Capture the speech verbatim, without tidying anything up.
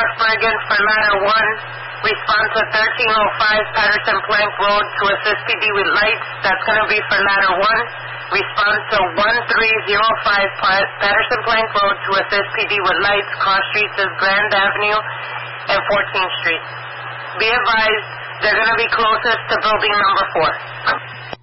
North Bergen for ladder one. Respond to thirteen oh five Patterson Plank Road to assist P D with lights. That's going to be for ladder one. Respond to one three oh five Patterson Plank Road to assist P D with lights. Cross streets is Grand Avenue and fourteenth Street. Be advised, they're going to be closest to building number four.